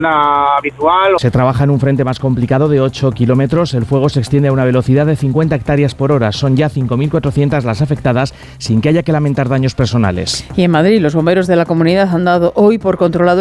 habitual. Se trabaja en un frente más complicado de 8 kilómetros. El fuego se extiende a una velocidad de 50 hectáreas por hora. Son ya 5.400 las afectadas, sin que haya que lamentar daños personales. Y en Madrid, los bomberos de la comunidad han dado hoy por controlado